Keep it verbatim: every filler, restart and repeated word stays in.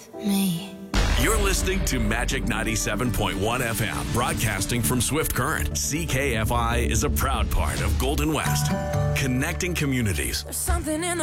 me. You're listening to Magic ninety-seven point one F M, broadcasting from Swift Current. C K F I is a proud part of Golden West, connecting communities. There's something in